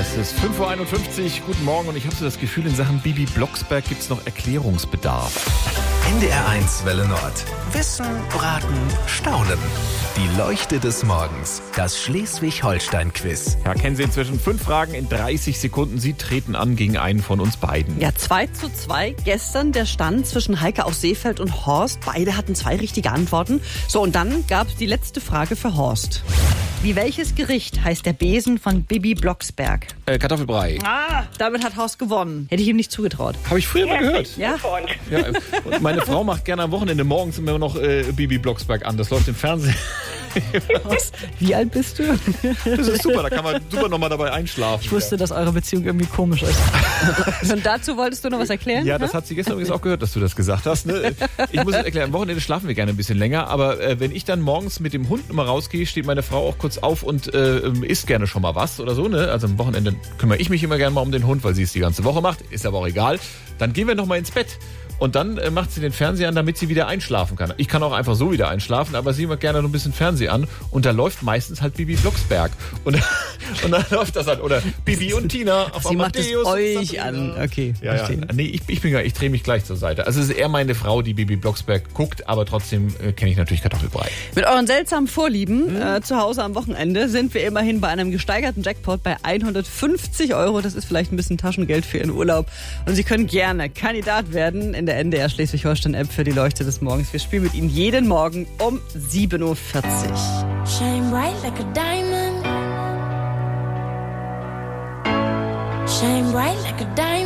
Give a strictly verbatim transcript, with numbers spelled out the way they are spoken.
Es ist fünf Uhr einundfünfzig, guten Morgen und ich habe so das Gefühl, in Sachen Bibi Blocksberg gibt es noch Erklärungsbedarf. N D R eins Welle Nord. Wissen, Raten, Staunen. Die Leuchte des Morgens. Das Schleswig-Holstein-Quiz. Ja, kennen Sie inzwischen fünf Fragen in dreißig Sekunden. Sie treten an gegen einen von uns beiden. Ja, zwei zu zwei. Gestern der Stand zwischen Heike aus Seefeld und Horst. Beide hatten zwei richtige Antworten. So, und dann gab es die letzte Frage für Horst. Wie welches Gericht heißt der Besen von Bibi Blocksberg? Äh, Kartoffelbrei. Ah, damit hat Horst gewonnen. Hätte ich ihm nicht zugetraut. Habe ich früher mal gehört. Ja? Ja, und meine Frau macht gerne am Wochenende morgens immer noch äh, Bibi Blocksberg an. Das läuft im Fernsehen. Horst, wie alt bist du? Das ist super, da kann man super nochmal dabei einschlafen. Ich wusste, dass eure Beziehung irgendwie komisch ist. Und dazu wolltest du noch was erklären? Ja, das hat sie gestern übrigens auch gehört, dass du das gesagt hast. Ne? Ich muss es erklären, am Wochenende schlafen wir gerne ein bisschen länger, aber äh, wenn ich dann morgens mit dem Hund immer rausgehe, steht meine Frau auch kurz auf und äh, isst gerne schon mal was oder so. Ne? Also am Wochenende kümmere ich mich immer gerne mal um den Hund, weil sie es die ganze Woche macht. Ist aber auch egal. Dann gehen wir noch mal ins Bett. Und dann äh, macht sie den Fernseher an, damit sie wieder einschlafen kann. Ich kann auch einfach so wieder einschlafen, aber sie macht gerne noch ein bisschen Fernseher an. Und da läuft meistens halt Bibi Blocksberg. Und, und dann läuft das an. Oder Bibi und Tina auf Sie macht es Amadeus euch an. Okay, ja, ja. Nee, ich, ich, bin gar- ich drehe mich gleich zur Seite. Also es ist eher meine Frau, die Bibi Blocksberg guckt, aber trotzdem äh, kenne ich natürlich Kartoffelbrei. Mit euren seltsamen Vorlieben äh, zu Hause am Wochenende sind wir immerhin bei einem gesteigerten Jackpot bei hundertfünfzig Euro. Das ist vielleicht ein bisschen Taschengeld für Ihren Urlaub. Und Sie können gerne Kandidat werden in der N D R Schleswig-Holstein-App für die Leuchte des Morgens. Wir spielen mit Ihnen jeden Morgen um sieben Uhr vierzig. Shine bright like a diamond. Shine bright like a diamond.